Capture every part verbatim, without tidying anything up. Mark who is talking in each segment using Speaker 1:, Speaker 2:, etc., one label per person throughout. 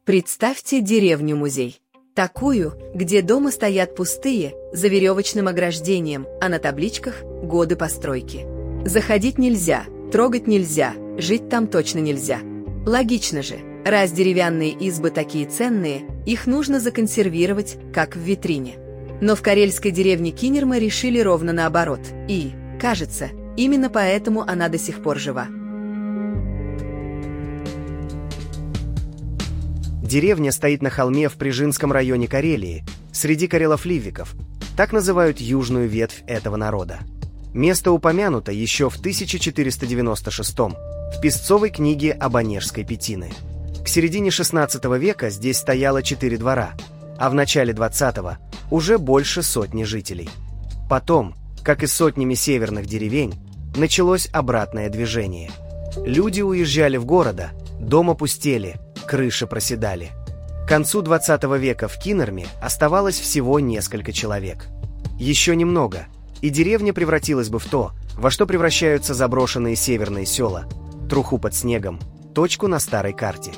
Speaker 1: Представьте деревню-музей. Такую, где дома стоят пустые, за веревочным ограждением, а на табличках – годы постройки. Заходить нельзя, трогать нельзя, жить там точно нельзя. Логично же, раз деревянные избы такие ценные, их нужно законсервировать, как в витрине. Но в карельской деревне Кинермы решили ровно наоборот. И, кажется, именно поэтому она до сих пор жива.
Speaker 2: Деревня стоит на холме в Прижинском районе Карелии, среди карелов-ливиков. Так называют южную ветвь этого народа. Место упомянуто еще в тысяча четыреста девяносто шестом в песцовой книге об Онежской Петины. К середине шестнадцатого века здесь стояло четыре двора, а в начале двадцатого уже больше сотни жителей. Потом, как и сотнями северных деревень, началось обратное движение. Люди уезжали в города, дома пустели, крыши проседали. К концу двадцатого века в Кинерме оставалось всего несколько человек. Еще немного, и деревня превратилась бы в то, во что превращаются заброшенные северные села – труху под снегом, точку на старой карте.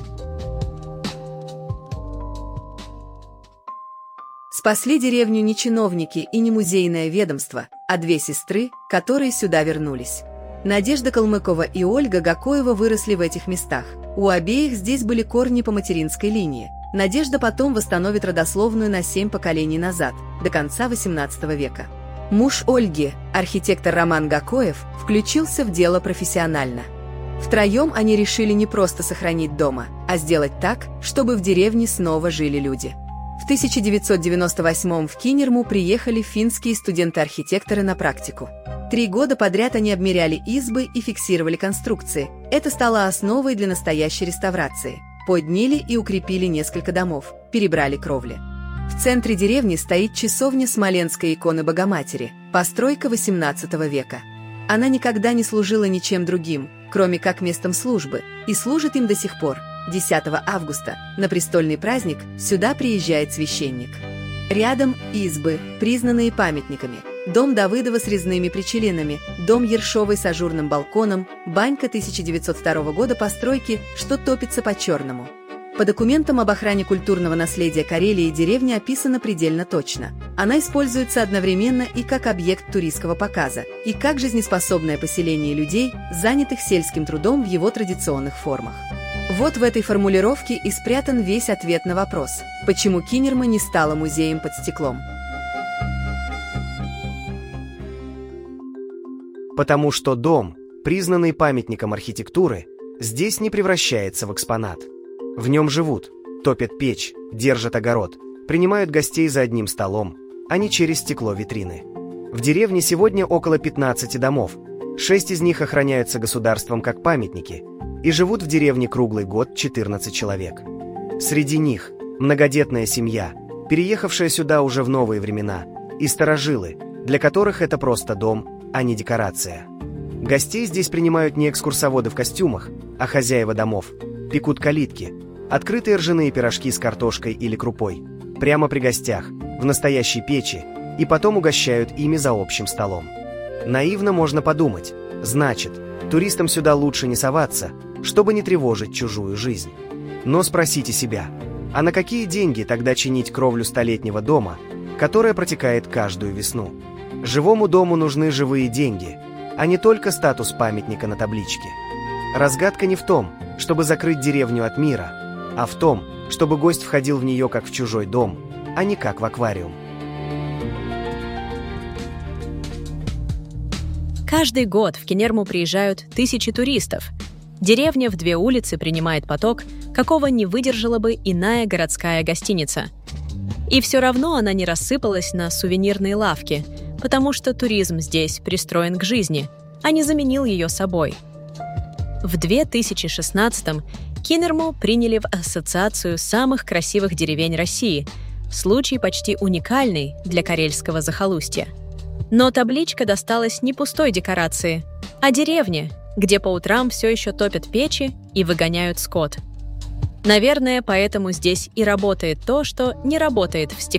Speaker 1: Спасли деревню не чиновники и не музейное ведомство, а две сестры, которые сюда вернулись. Надежда Калмыкова и Ольга Гакоева выросли в этих местах. У обеих здесь были корни по материнской линии. Надежда потом восстановит родословную на семь поколений назад, до конца восемнадцатого века. Муж Ольги, архитектор Роман Гакоев, включился в дело профессионально. Втроем они решили не просто сохранить дома, а сделать так, чтобы в деревне снова жили люди. В тысяча девятьсот девяносто восьмом в Кинерму приехали финские студенты-архитекторы на практику. Три года подряд они обмеряли избы и фиксировали конструкции. Это стало основой для настоящей реставрации. Подняли и укрепили несколько домов, перебрали кровли. В центре деревни стоит часовня Смоленской иконы Богоматери, постройка восемнадцатого века. Она никогда не служила ничем другим, кроме как местом службы, и служит им до сих пор. десятого августа, на престольный праздник, сюда приезжает священник. Рядом избы, признанные памятниками. Дом Давыдова с резными причелинами, дом Ершовой с ажурным балконом, банька тысяча девятьсот второго года постройки, что топится по-черному. По документам об охране культурного наследия Карелии деревня описана предельно точно. Она используется одновременно и как объект туристского показа, и как жизнеспособное поселение людей, занятых сельским трудом в его традиционных формах. Вот в этой формулировке и спрятан весь ответ на вопрос, почему Кинерма не стала музеем под стеклом.
Speaker 2: Потому что дом, признанный памятником архитектуры, здесь не превращается в экспонат. В нем живут, топят печь, держат огород, принимают гостей за одним столом, а не через стекло витрины. В деревне сегодня около пятнадцати домов, шесть из них охраняются государством как памятники, и живут в деревне круглый год четырнадцать человек. Среди них многодетная семья, переехавшая сюда уже в новые времена, и старожилы, для которых это просто дом, а не декорация. Гостей здесь принимают не экскурсоводы в костюмах, а хозяева домов, пекут калитки, открытые ржаные пирожки с картошкой или крупой, прямо при гостях, в настоящей печи, и потом угощают ими за общим столом. Наивно можно подумать, значит, туристам сюда лучше не соваться, чтобы не тревожить чужую жизнь. Но спросите себя, а на какие деньги тогда чинить кровлю столетнего дома, которая протекает каждую весну? Живому дому нужны живые деньги, а не только статус памятника на табличке. Разгадка не в том, чтобы закрыть деревню от мира, а в том, чтобы гость входил в нее как в чужой дом, а не как в аквариум.
Speaker 3: Каждый год в Кинерму приезжают тысячи туристов. Деревня в две улицы принимает поток, какого не выдержала бы иная городская гостиница. И все равно она не рассыпалась на сувенирные лавки, потому что туризм здесь пристроен к жизни, а не заменил ее собой. В две тысячи шестнадцатом Кинерму приняли в Ассоциацию самых красивых деревень России, случай почти уникальный для карельского захолустья. Но табличка досталась не пустой декорации, а деревне, где по утрам все еще топят печи и выгоняют скот. Наверное, поэтому здесь и работает то, что не работает в стекле.